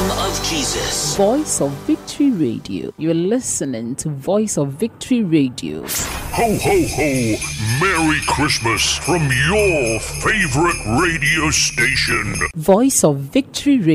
of Jesus. Voice of Victory Radio. You're listening to Voice of Victory Radio. Ho, ho, ho! Merry Christmas from your favorite radio station. Voice of Victory Radio.